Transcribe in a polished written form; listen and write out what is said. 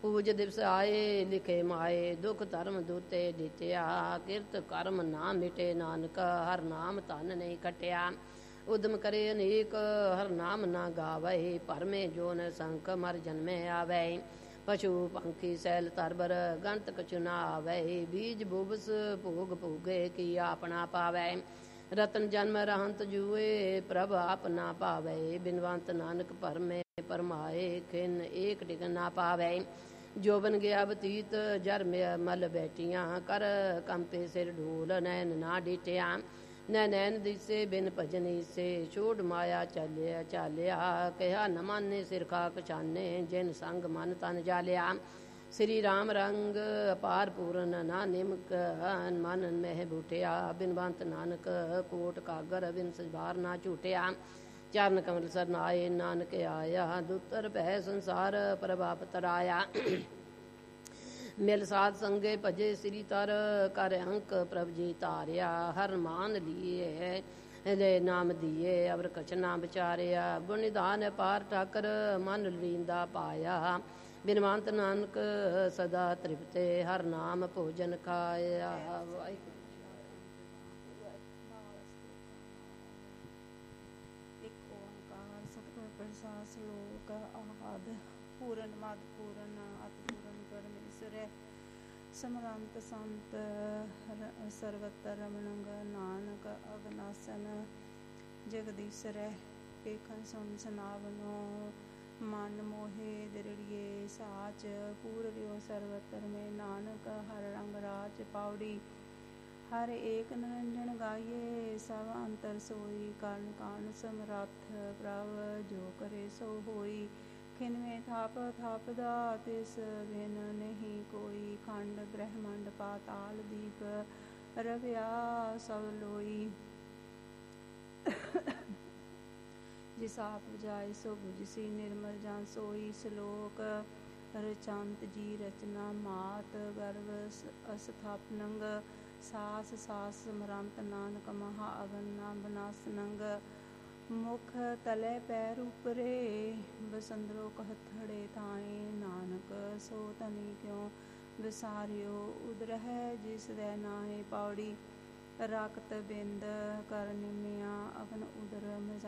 ਪੂਜ ਦਿਵਸ ਆਏ ਲਿਖੇ ਮਾਏ, ਦੁਖ ਧਰਮ ਦੂਤੇ ਦਿੱਤਿਆ। ਕਿਰਤ ਕਰਮ ਨਾ ਮਿਟੇ ਨਾਨਕ, ਹਰ ਨਾਮ ਧਨ ਨਹੀਂ ਕਟਿਆ। ਉਦਮ ਕਰੇ ਅਨੇਕ, ਹਰ ਨਾਮ ਨਾ ਗਾਵੇ। ਭਰਮੇ ਜੋਨ ਸੰਖ ਮਰ ਜਨਮੇ ਆਵੇ। ਪਸ਼ੂ ਪੰਖੀ ਸੈਲ ਤਰਬਰ, ਗੰਤ ਕਛੁ ਨਾ ਆਵੇ। ਬੀਜ ਬੁਬਸ ਭੋਗ ਭੋਗੇ, ਕੀ ਆਪਣਾ ਪਾਵੇ। ਰਤਨ ਜਨਮ ਰਹੰਤ ਜੂਏ, ਪ੍ਰਭ ਆਪ ਨਾ ਪਾਵੇ। ਬਿਨਵੰਤ ਨਾਨਕ ਭਰਮੇ ਪਰਮਾਏ, ਖਿਨ ਏਕ ਟਿਕ ਨਾ ਪਾਵੇ। ਜੋਬਨ ਗਿਆ ਬਤੀਤ, ਜਰ ਮਲ ਬੈਠੀਆਂ। ਕਰ ਕੰਪੇ ਸਿਰ ਢੋਲ, ਨੈਣ ਨਾ ਡੀਟਿਆ। ਨੈਣ ਦਿਸੇ ਬਿਨ ਭਜਨੀ ਸੇ, ਛੋੜ ਮਾਇਆ ਚਾਲਿਆ ਚਾਲਿਆ। ਕਿਹਾ ਨ ਮਾਨੇ ਸਿਰ ਖਾਕ ਛਾਨੇ, ਜਿਨ ਸੰਗ ਮਨ ਤਨ ਜਾਲਿਆ। ਸ੍ਰੀ ਰਾਮ ਰੰਗ ਅਪਾਰ ਪੂਰਨ, ਨਾ ਨਿਮਕ ਮਨ ਮਹਿ ਬੂਟਿਆ। ਬਿਨਵੰਤ ਨਾਨਕ ਕੋਟ ਕਾਗਰ, ਬਿਨ ਸਜਵਾਰ ਨਾ ਝੂਟਿਆ। ਚਰਨ ਕਮਲ ਸਰਨ ਆਏ, ਨਾਨਕ ਆਇਆ। ਦੁਤਰ ਭੈ ਸੰਸਾਰ, ਪ੍ਰਭ ਆਪ ਤਰਾਇਆ। ਮਿਲ ਸਾਧ ਸੰਗੇ ਭਜੇ ਸ੍ਰੀ ਤਰ, ਕਰ ਅੰਕ ਪ੍ਰਭ ਜੀ ਤਾਰਿਆ। ਹਰ ਮਾਨ ਲੀਏ ਲੈ ਨਾਮ ਦੀਏ, ਅਵਰ ਕਛ ਨਾ ਵਿਚਾਰਿਆ। ਗੁਣ ਨਿਧਾਨ ਪਾਰ ਠਾਕਰ, ਮਨ ਲੀਂਦਾ ਪਾਇਆ। ਬਿਨਵੰਤ ਨਾਨਕ ਸਦਾ ਤ੍ਰਿਪਤੇ, ਹਰ ਨਾਮ ਭੋਜਨ ਖਾਇਆ। ਵਾਹਿਗੁਰੂ। ਪ੍ਰਸਾਦ ਸ਼ਲੋਕ ਆਦਿ। ਪੂਰਨ ਮਦ ਪੂਰਨ ਅਤਿ ਪੂਰਨ ਪਰਮੇਸ਼ਰ, ਸਮਰੰਤ ਸੰਤ ਸਰਵਤਰ ਰਮਣੰਗ। ਨਾਨਕ ਅਗਨਾਸਨ ਜਗਦੀਸ਼ਰੈ, ਪੇਖਨ ਸੁਨ ਸੁਨਾਵਨੋ। ਮਨ ਮੋਹੇ ਦਿਰੜੀਏ ਸਾਚ, ਪੂਰ ਰਿਓ ਸਰਵਤਰ ਮੈਂ। ਨਾਨਕ ਹਰ ਰੰਗ ਰਾਜ ਪਾਉੜੀ, ਹਰ ਏਕ ਨਿਰੰਜਨ ਗਾਈਏ। ਸਭ ਅੰਤਰ ਸੋਈ, ਕਰਨ ਕਾਨ ਸਮਰੱਥ। ਪ੍ਰਭ ਜੋ ਕਰੇ ਸੋ ਹੋਈ, ਖਿਨਵੇਂ ਥਾਪ ਥਾਪਦਾ, ਤਿਸ ਬਿਨ ਨਹੀਂ ਕੋਈ। ਖੰਡ ਬ੍ਰਹਮੰਡ ਪਾਤਾਲ ਦੀਪ, ਰਵਿਆ ਸਭ ਲੋਈ। ਜਿਸ ਆਪ ਬੁਝਾਏ ਸੋ ਬੁਝਸੀ, ਨਿਰਮਲ ਜਨ ਸੋਈ। ਸ਼ਲੋਕ ਰਚੰਤ ਜੀ ਰਚਨਾ ਮਾਤ, ਗਰਭ ਅਸਥਾਪਨੰਗ। ਸਾਸ ਸਾਸ ਸਮਰੰਤ, ਨਾਨਕ ਮਹਾ ਅਗਨ ਨਾ ਬਨਾਸਨੰਗ। ਮੁਖ ਤਲੇ ਪੈਰ ਉਪਰੇ, ਬਸੰਦਰੋ ਕਹਥੜੇ ਥਾਏ। ਨਾਨਕ ਸੋ ਤਨੀ ਕਿਉ ਵਿਸਾਰਿਓ, ਉਦਰਹਿ ਜਿਸ ਦੈ ਨਾਹੀ। ਪੌੜੀ ਰਕਤ ਬਿੰਦ ਕਰ ਨਿਮਿਆ, ਅਗਨ ਉਦਰ